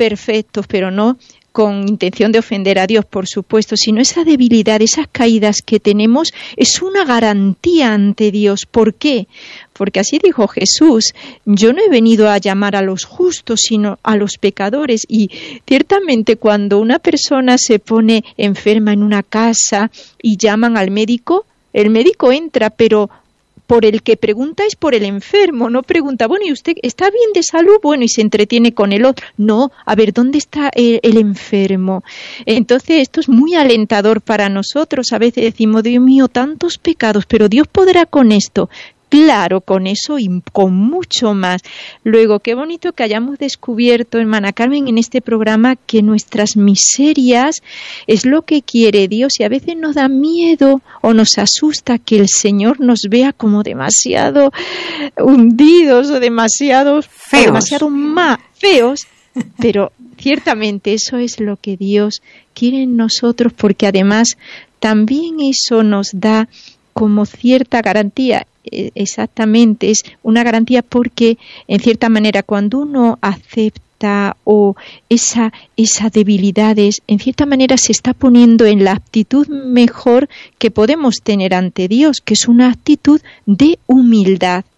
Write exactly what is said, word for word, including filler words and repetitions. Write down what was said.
perfectos, pero no con intención de ofender a Dios, por supuesto, sino esa debilidad, esas caídas que tenemos, es una garantía ante Dios. ¿Por qué? Porque así dijo Jesús: yo no he venido a llamar a los justos, sino a los pecadores. Y ciertamente cuando una persona se pone enferma en una casa y llaman al médico, el médico entra, pero por el que pregunta es por el enfermo, no pregunta, bueno, ¿y usted está bien de salud? Bueno, y se entretiene con el otro. No, a ver, ¿dónde está el, el enfermo? Entonces, esto es muy alentador para nosotros. A veces decimos, Dios mío, tantos pecados, pero Dios podrá con esto. Claro, con eso y con mucho más. Luego, qué bonito que hayamos descubierto, hermana Carmen, en este programa, que nuestras miserias es lo que quiere Dios, y a veces nos da miedo o nos asusta que el Señor nos vea como demasiado hundidos o demasiado feos, o demasiado más feos, pero ciertamente eso es lo que Dios quiere en nosotros, porque además también eso nos da como cierta garantía. Exactamente, es una garantía porque en cierta manera cuando uno acepta o esa, esa debilidad es, en cierta manera se está poniendo en la actitud mejor que podemos tener ante Dios, que es una actitud de humildad.